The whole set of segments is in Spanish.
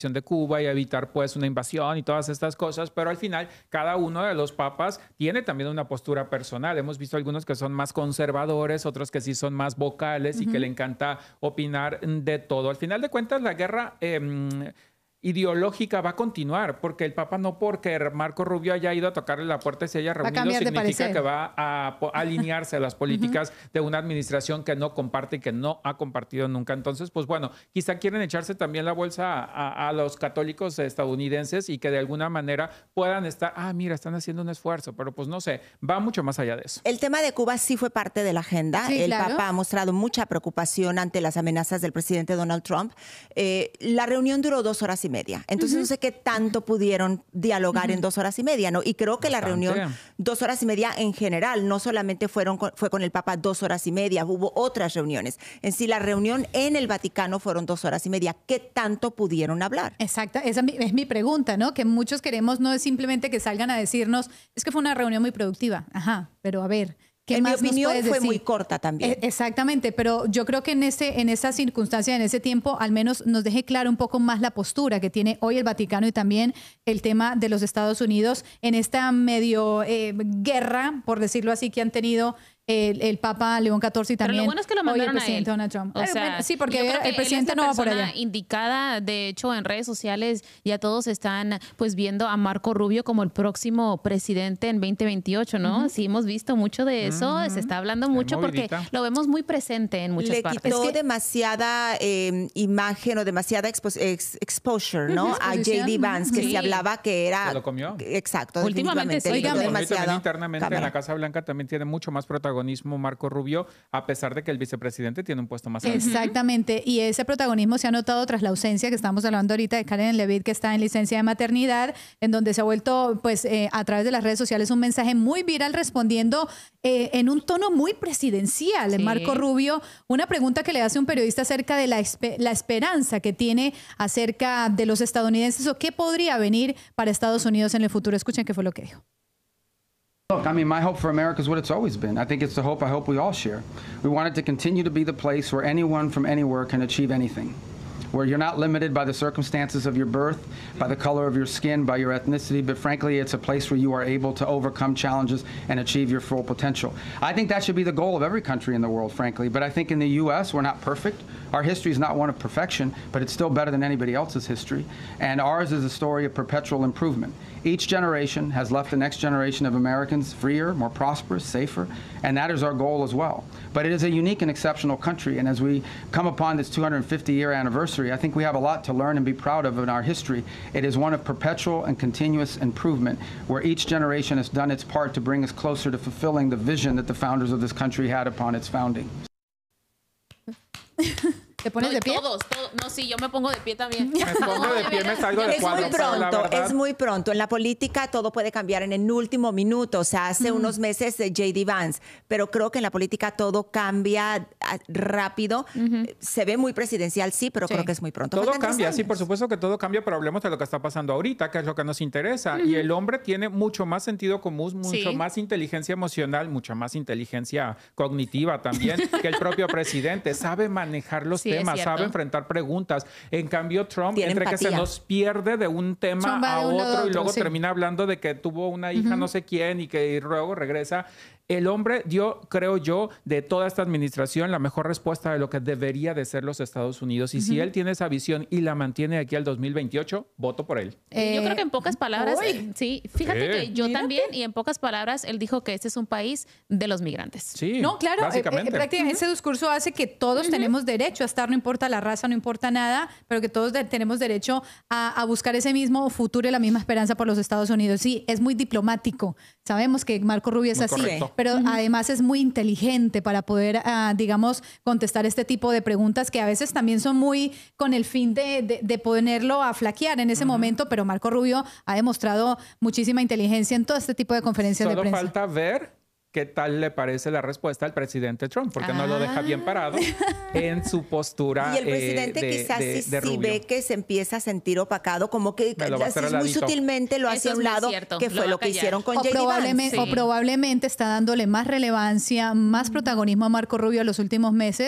de Cuba y evitar pues una invasión y todas estas cosas, pero al final cada uno de los papas tiene también una postura personal. Hemos visto algunos que son más conservadores, otros que sí son más vocales y que le encanta opinar de todo. Al final de cuentas, la guerra ideológica va a continuar, porque el Papa no porque Marco Rubio haya ido a tocarle la puerta y se haya reunido significa que va a alinearse a las políticas de una administración que no comparte y que no ha compartido nunca. Entonces, pues bueno, quizá quieren echarse también la bolsa a los católicos estadounidenses y que de alguna manera puedan estar, mira, están haciendo un esfuerzo, pero pues no sé, va mucho más allá de eso. El tema de Cuba sí fue parte de la agenda. Sí, el claro. Papa ha mostrado mucha preocupación ante las amenazas del presidente Donald Trump. La reunión duró 2 horas y media. Entonces no sé qué tanto pudieron dialogar en 2 horas y media, ¿no? Y creo que la reunión 2 horas y media en general, no solamente fue con el Papa 2 horas y media, hubo otras reuniones. En sí, la reunión en el Vaticano fueron 2 horas y media. ¿Qué tanto pudieron hablar? Exacto, esa es mi pregunta, ¿no? Que muchos queremos no es simplemente que salgan a decirnos, es que fue una reunión muy productiva. Ajá, pero a ver, ¿qué en mi más opinión nos puedes fue decir? muy corta también. Exactamente, pero yo creo que en esa circunstancia, en ese tiempo, al menos nos deje claro un poco más la postura que tiene hoy el Vaticano y también el tema de los Estados Unidos en esta medio guerra, por decirlo así, que han tenido el Papa León XIV y también pero lo bueno es que lo mandaron hoy el presidente a él. Donald Trump. O sea, bueno, sí, porque yo creo que el presidente él es no la va por persona allá. indicada. De hecho, en redes sociales ya todos están pues viendo a Marco Rubio como el próximo presidente en 2028, ¿no? Sí, hemos visto mucho de eso. Se está hablando mucho porque lo vemos muy presente en muchas partes. Le quitó demasiada imagen o demasiada exposure, ¿no? A J.D. Vance, que se hablaba que era... ¿Se lo comió? Exacto. Últimamente sí. También internamente en la Casa Blanca también tiene mucho más protagonismo Marco Rubio, a pesar de que el vicepresidente tiene un puesto más alto. Exactamente, y ese protagonismo se ha notado tras la ausencia que estamos hablando ahorita de Karen Levitt, que está en licencia de maternidad, en donde se ha vuelto, pues, a través de las redes sociales un mensaje muy viral respondiendo en un tono muy presidencial. Sí. Marco Rubio, una pregunta que le hace un periodista acerca de la esperanza que tiene acerca de los estadounidenses o qué podría venir para Estados Unidos en el futuro. Escuchen qué fue lo que dijo. Look, I mean, my hope for America is what it's always been. I think it's the hope I hope we all share. We want it to continue to be the place where anyone from anywhere can achieve anything, where you're not limited by the circumstances of your birth, by the color of your skin, by your ethnicity, but frankly, it's a place where you are able to overcome challenges and achieve your full potential. I think that should be the goal of every country in the world, frankly, but I think in the U.S., we're not perfect. Our history is not one of perfection, but it's still better than anybody else's history, and ours is a story of perpetual improvement. Each generation has left the next generation of Americans freer, more prosperous, safer, and that is our goal as well. But it is a unique and exceptional country, and as we come upon this 250-year anniversary, I think we have a lot to learn and be proud of in our history. It is one of perpetual and continuous improvement, where each generation has done its part to bring us closer to fulfilling the vision that the founders of this country had upon its founding. ¿Te pones de pie? Todos. No, sí, yo me pongo de pie también. Me pongo de pie, me salgo de cuadro. Es muy pronto. En la política todo puede cambiar en el último minuto. O sea, hace unos meses J.D. Vance, pero creo que en la política todo cambia rápido. Se ve muy presidencial, sí, pero creo que es muy pronto. Todo cambia, sí, por supuesto que todo cambia, pero hablemos de lo que está pasando ahorita, que es lo que nos interesa. Y el hombre tiene mucho más sentido común, mucho más inteligencia emocional, mucha más inteligencia cognitiva también que el propio presidente. Sabe manejar los temas, sabe enfrentar preguntas. En cambio, Trump, entre que se nos pierde de un tema a otro y luego termina hablando de que tuvo una hija no sé quién y que luego regresa. El hombre dio, creo yo, de toda esta administración la mejor respuesta de lo que debería de ser los Estados Unidos. Y si él tiene esa visión y la mantiene aquí al 2028, voto por él. Yo creo que en pocas palabras, sí, fíjate que yo también, y en pocas palabras, él dijo que este es un país de los migrantes. Sí, no, claro, básicamente. Prácticamente ese discurso hace que todos tenemos derecho a estar, no importa la raza, no importa nada, pero que todos tenemos derecho a buscar ese mismo futuro y la misma esperanza por los Estados Unidos. Sí, es muy diplomático. Sabemos que Marco Rubio es muy así, correcto. Pero además es muy inteligente para poder, digamos, contestar este tipo de preguntas que a veces también son muy con el fin de ponerlo a flaquear en ese momento, pero Marco Rubio ha demostrado muchísima inteligencia en todo este tipo de conferencias de prensa. Solo falta ver qué tal le parece la respuesta al presidente Trump, porque no lo deja bien parado en su postura. Y el presidente quizás sí ve que se empieza a sentir opacado, como que muy sutilmente lo hace a un lado, que fue lo que hicieron con J.D. Vance. O probablemente está dándole más relevancia, más protagonismo a Marco Rubio en los últimos meses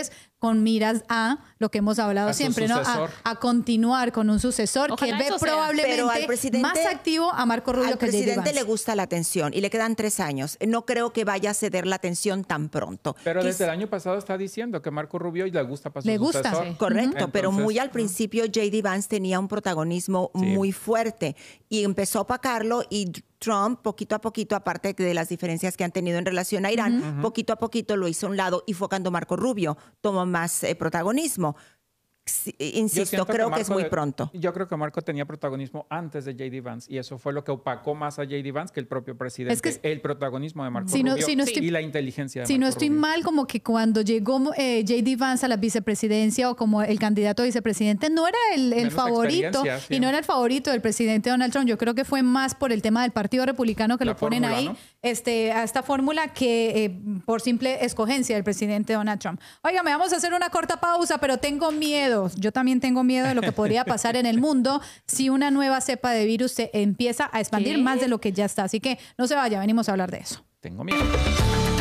con miras a lo que hemos hablado siempre, ¿no? A continuar con un sucesor. Ojalá que ve probablemente más activo a Marco Rubio que a J.D. Vance. Al presidente le gusta la atención y le quedan 3 años. No creo que vaya a ceder la atención tan pronto. Pero desde el año pasado está diciendo que Marco Rubio le gusta para su sucesor. Sí. Correcto, entonces, pero muy al principio J.D. Vance tenía un protagonismo muy fuerte y empezó a opacarlo y Trump, poquito a poquito, aparte de las diferencias que han tenido en relación a Irán, poquito a poquito lo hizo a un lado y fue cuando Marco Rubio tomó más protagonismo. Insisto, creo que es muy pronto. Yo creo que Marco tenía protagonismo antes de J.D. Vance y eso fue lo que opacó más a J.D. Vance que el propio presidente. Es que el protagonismo de Marco Rubio y la inteligencia de Marco Rubio. Si no estoy mal, como que cuando llegó J.D. Vance a la vicepresidencia o como el candidato a vicepresidente, no era el favorito y no era el favorito del presidente Donald Trump. Yo creo que fue más por el tema del Partido Republicano que lo ponen ahí, ¿no? A esta fórmula que por simple escogencia del presidente Donald Trump. Oiga, me vamos a hacer una corta pausa, pero tengo miedo. Yo también tengo miedo de lo que podría pasar en el mundo si una nueva cepa de virus se empieza a expandir más de lo que ya está. Así que no se vaya, venimos a hablar de eso. Tengo miedo.